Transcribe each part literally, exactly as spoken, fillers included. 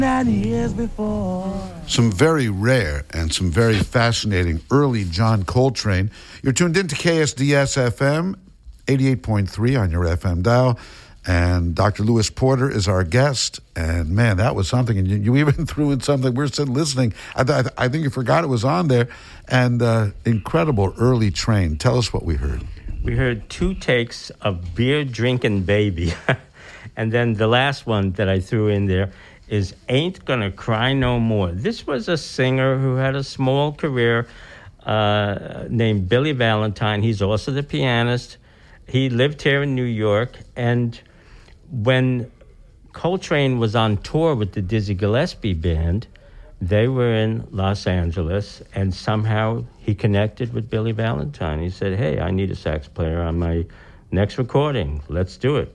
Years before. Some very rare and some very fascinating early John Coltrane. You're tuned into K S D S F M, eighty-eight point three on your F M dial, and Doctor Lewis Porter is our guest. And man, that was something. And you, you even threw in something. We're sitting listening. I, th- I think you forgot it was on there. And uh, incredible early train. Tell us what we heard. We heard two takes of Beer Drinking Baby, and then the last one that I threw in there is Ain't Gonna Cry No More. This was a singer who had a small career uh, named Billy Valentine. He's also the pianist. He lived here in New York, and when Coltrane was on tour with the Dizzy Gillespie Band, they were in Los Angeles, and somehow he connected with Billy Valentine. He said, hey, I need a sax player on my next recording. Let's do it.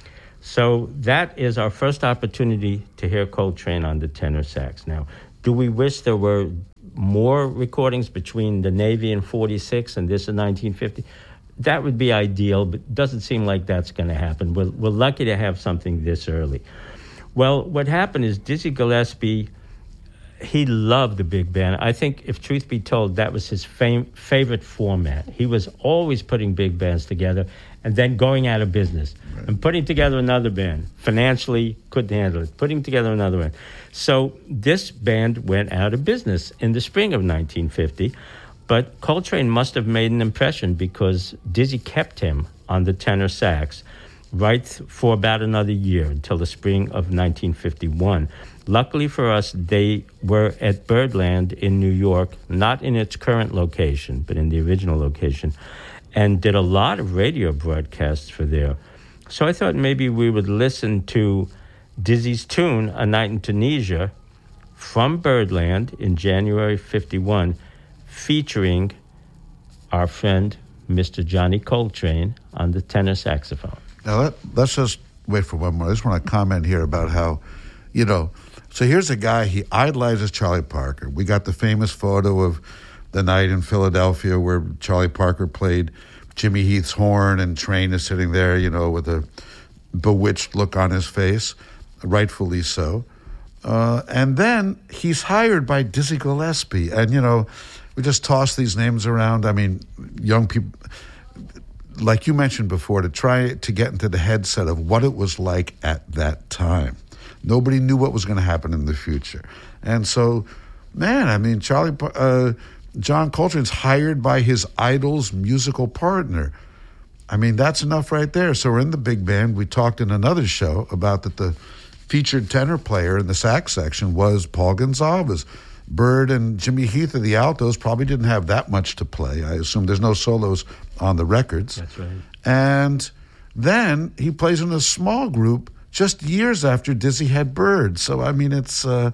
So that is our first opportunity to hear Coltrane on the tenor sax. Now, do we wish there were more recordings between the Navy in forty-six and this in nineteen fifty? That would be ideal, but it doesn't seem like that's going to happen. We're, we're lucky to have something this early. Well, what happened is Dizzy Gillespie, he loved the big band. I think, if truth be told, that was his fam- favorite format. He was always putting big bands together and then going out of business right. and putting together another band. Financially, couldn't handle it. Putting together another one. So this band went out of business in the spring of nineteen fifty, but Coltrane must have made an impression because Dizzy kept him on the tenor sax right for about another year until the spring of nineteen fifty-one. Luckily for us, they were at Birdland in New York, not in its current location, but in the original location, and did a lot of radio broadcasts for there. So I thought maybe we would listen to Dizzy's tune, A Night in Tunisia, from Birdland in January fifty-one, featuring our friend, Mister Johnny Coltrane, on the tenor saxophone. Now, let, let's just wait for one more. I just want to comment here about how, you know, so here's a guy, he idolizes Charlie Parker. We got the famous photo of the night in Philadelphia where Charlie Parker played Jimmy Heath's horn and Train is sitting there, you know, with a bewitched look on his face, rightfully so. Uh, and then he's hired by Dizzy Gillespie. And, you know, we just toss these names around. I mean, young people, like you mentioned before, to try to get into the headset of what it was like at that time. Nobody knew what was going to happen in the future. And so, man, I mean, Charlie, uh, John Coltrane's hired by his idol's musical partner. I mean, that's enough right there. So we're in the big band. We talked in another show about that the featured tenor player in the sax section was Paul Gonsalves. Bird and Jimmy Heath of the altos probably didn't have that much to play. I assume there's no solos on the records. That's right. And then he plays in a small group just years after Dizzy had Bird. So, I mean, it's uh,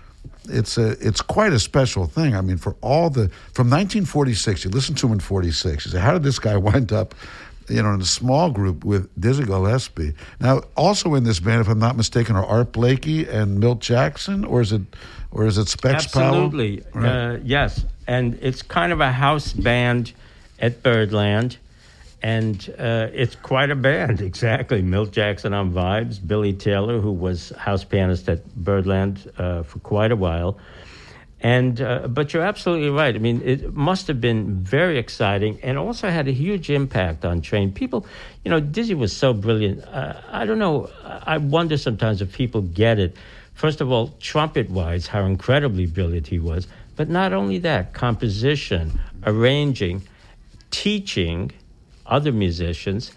it's a, it's quite a special thing. I mean, for all the, from nineteen forty-six, you listen to him in forty-six, you say, how did this guy wind up, you know, in a small group with Dizzy Gillespie? Now, also in this band, if I'm not mistaken, are Art Blakey and Milt Jackson, or is it, or is it Specs Powell? Absolutely, Right. uh, yes. And it's kind of a house band at Birdland. And uh, it's quite a band, exactly. Milt Jackson on vibes, Billy Taylor, who was house pianist at Birdland uh, for quite a while. And uh, but you're absolutely right. I mean, it must have been very exciting and also had a huge impact on Train. People, you know, Dizzy was so brilliant. Uh, I don't know, I wonder sometimes if people get it. First of all, trumpet-wise, how incredibly brilliant he was. But not only that, composition, arranging, teaching other musicians,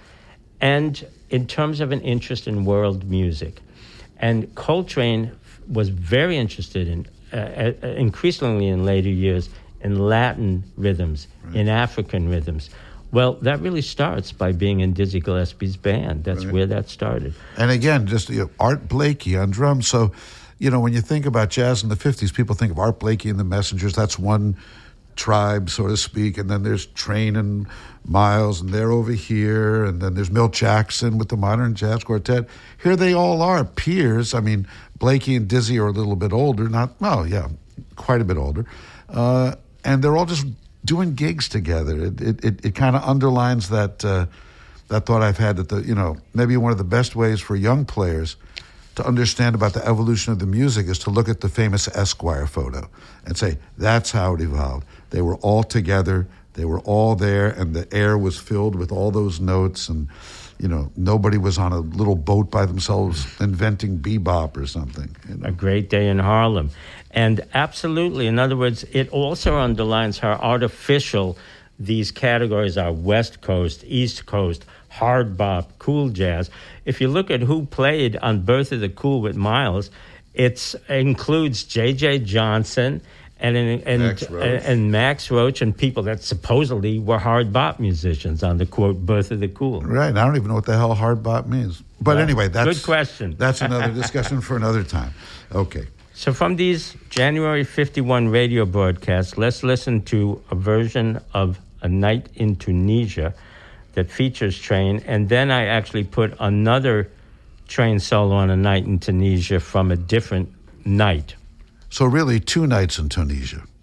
and in terms of an interest in world music. And Coltrane was very interested in, uh, uh, increasingly in later years, in Latin rhythms, right. in African rhythms. Well, that really starts by being in Dizzy Gillespie's band. That's right. where that started. And again, just you know, Art Blakey on drums. So, you know, when you think about jazz in the fifties, people think of Art Blakey and the Messengers. That's one tribe, so to speak, and then there's Train and Miles, and they're over here, and then there's Milt Jackson with the Modern Jazz Quartet. Here they all are peers. I mean, Blakey and Dizzy are a little bit older, not, well, yeah, quite a bit older, uh, and they're all just doing gigs together. It it it, it kind of underlines that uh, that thought I've had that the you know maybe one of the best ways for young players to understand about the evolution of the music is to look at the famous Esquire photo and say, that's how it evolved. They were all together, they were all there, and the air was filled with all those notes, and you know, nobody was on a little boat by themselves inventing bebop or something. You know? A great day in Harlem. And absolutely, in other words, it also underlines how artificial these categories are: West Coast, East Coast, hard bop, cool jazz. If you look at who played on Birth of the Cool with Miles, it includes J J Johnson and and, Max and, and Max Roach and people that supposedly were hard bop musicians on the, quote, Birth of the Cool. Right. I don't even know what the hell hard bop means. But Well, anyway, that's... good question. That's another discussion for another time. Okay. So from these January fifty-one radio broadcasts, let's listen to a version of A Night in Tunisia that features Train, and then I actually put another Train solo on A Night in Tunisia from a different night. So really, two nights in Tunisia.